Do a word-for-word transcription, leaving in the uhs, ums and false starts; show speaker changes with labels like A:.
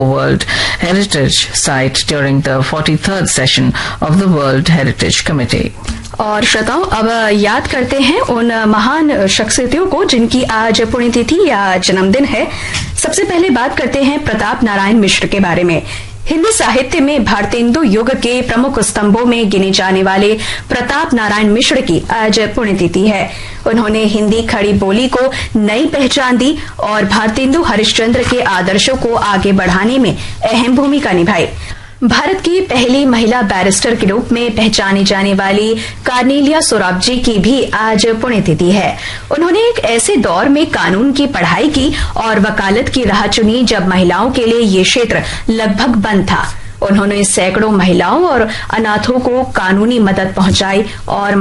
A: World Heritage Site during the forty-third session of the World Heritage Committee.
B: और श्रोताओं, अब याद करते हैं उन महान शख्सियतों को जिनकी आज पुण्यतिथि या जन्मदिन है। सबसे पहले बात करते हैं प्रताप नारायण मिश्र के बारे में। हिंदी साहित्य में भारतेंदु युग के प्रमुख स्तंभों में गिने जाने वाले प्रताप नारायण मिश्र की आज पुण्यतिथि है। उन्होंने हिंदी खड़ी बोली को नई पहचान दी और भारतेंदु हरिश्चंद्र के आदर्शों को आगे बढ़ाने में अहम भूमिका निभाई। भारत की पहली महिला बैरिस्टर के रूप में पहचानी जाने वाली कार्नेलिया सोराबजी की भी आज पुण्यतिथि है। उन्होंने एक ऐसे दौर में कानून की पढ़ाई की और वकालत की राह चुनी जब महिलाओं के लिए ये क्षेत्र लगभग बंद था। उन्होंने सैकड़ों महिलाओं और अनाथों को कानूनी मदद पहुंचाई और